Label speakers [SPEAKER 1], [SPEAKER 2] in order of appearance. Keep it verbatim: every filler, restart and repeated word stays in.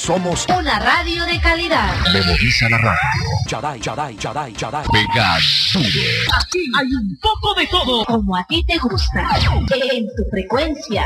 [SPEAKER 1] Somos
[SPEAKER 2] una radio de calidad.
[SPEAKER 3] Memoriza la radio.
[SPEAKER 1] Chaday, Chaday, Chaday, Chaday.
[SPEAKER 3] Pega duro.
[SPEAKER 2] Aquí hay un poco de todo. Como a ti te gusta. En tu frecuencia.